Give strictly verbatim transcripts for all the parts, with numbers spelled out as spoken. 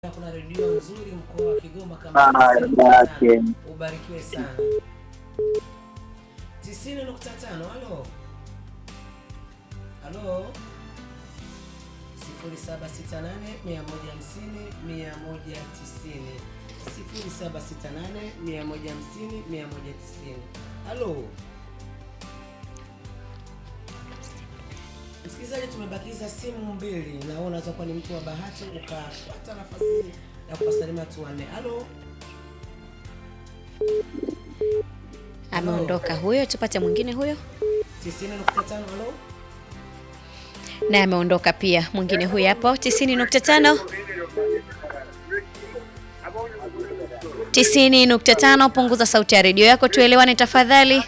Kuna redio nzuri mkoa wa Kigoma kama yake. Ubarikiwe sana. tisini nukta tano. Halo. Halo. sifuri saba sita nane mia moja hamsini mia moja tisini. sifuri saba sita nane mia moja hamsini mia moja tisini. Halo. Msikilizaji, tumebakiza simu mbili. Naona unaweza kuwa ni mtu wa bahati ukapata nafasi ya kuwasalimia watu wanne. Halo. Ameondoka huyo, tupate mwingine huyo. tisini nukta tano. Halo. Na ameondoka pia mwingine huyo hapo. tisini nukta tano. tisini nukta tano. Punguza sauti ya redio yako tuelewane tafadhali.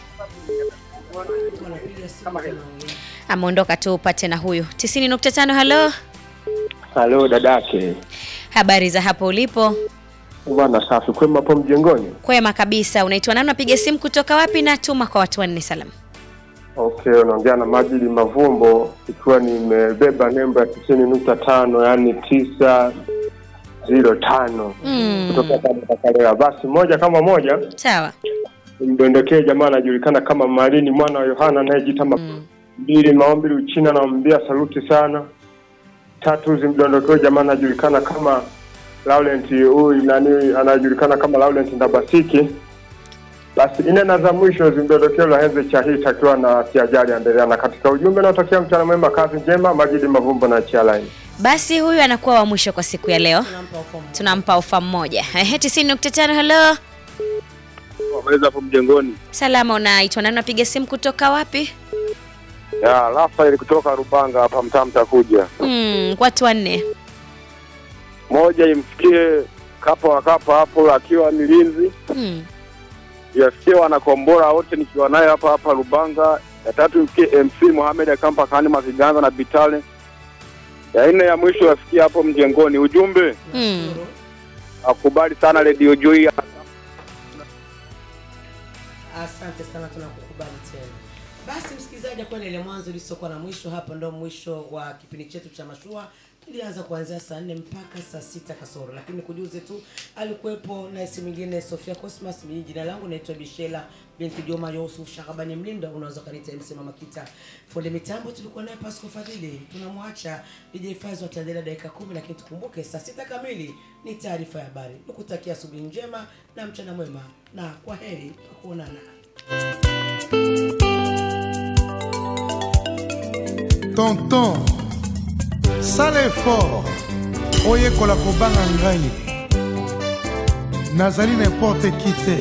Ameondoka tu, upate na huyo. tisini nukta tano. Halo. Halo dadake. Habari za hapo ulipo? Bwana safi, kwema hapo mjengoni? Kwema kabisa. Unaitwa nani, unapiga simu kutoka wapi, na tuma kwa watu wanne salamu? Okay, unaongea na Majidi Mavumbo, ikiwa nimebeba nembo ya tisini nukta tano, yani tisa ziro tano. Mm. Kutoka kwa Kalea. Basi moja kama moja. Sawa. Mdondokee jamaa anajulikana kama Malini mwana wa Yohana anayejiita mm. Mbili maombi Uchina, naambia saluti sana. Tatu zimdondokee jamaa anajulikana kama Laurent, huyu nani anajulikana kama Laurent Ndabasiki. Basi ine na za mwisho zimdondokee Lahenze Chahita akiwa na Tiajali endelea. Na katika ujumbe naotakia mchana mwema, kazi njema. Majidi Mavumbo na Chialai. Basi huyu anakuwa wa mwisho kwa siku ya leo. Tunampa ofa mmoja. Ehe, tisini nukta tano. Hello. Wameweza hapo mjengoni. Salama, unaitwa nani, unapiga simu kutoka wapi? Ya, Rafael kutoka Rubanga hapa mtaa mtakuja. Mm, watu wanne. Moja imfikie Kapa wa Kapa hapo akiwa milinzi. Mm. Yafikie wanakombora wote nikiwa naye hapa hapa Rubanga. Ya tatu imfikie M C Mohamed Akampa Kani Makiganza na Bitale. Ya nne ya mwisho yafikie hapo mjengoni. Ujumbe. Mm. Akubali sana Radio Joy. Asante sana, tunakukubali tena. Basi msikilizaji, kwa ile mwanzo lisokuwa na mwisho, hapa ndo mwisho wa kipindi chetu cha Mashua. Tulianza kuanzia saa nne mpaka saa sita kasoro. Lakini kujuze tu alikuwepo na isi mwingine Sofia Cosmas. Mimi jina langu naitwa Bishela binti Joma Yusuf Shakabani Mlinda, unaweza kanita M C Mama Kita. Fundi mitambo tulikuwa naye Pasco Fadhili. Tunamwacha D J Faizo ataendelea dakika kumi, lakini tukumbuke saa sita kamili ni taarifa ya habari. Nikutakia asubuhi njema na mchana mwema, na kwaheri kwa kuonana. Tonton, sale fort. Oye kola kobanga ngai. Nazali n'importe qui te.